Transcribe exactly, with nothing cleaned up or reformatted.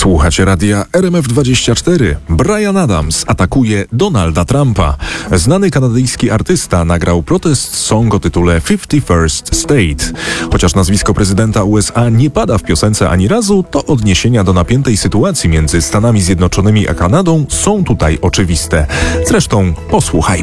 Słuchacie radia R M F dwadzieścia cztery. Bryan Adams atakuje Donalda Trumpa. Znany kanadyjski artysta nagrał protest song o tytule fifty first State. Chociaż nazwisko prezydenta U S A nie pada w piosence ani razu, to odniesienia do napiętej sytuacji między Stanami Zjednoczonymi a Kanadą są tutaj oczywiste. Zresztą posłuchajmy.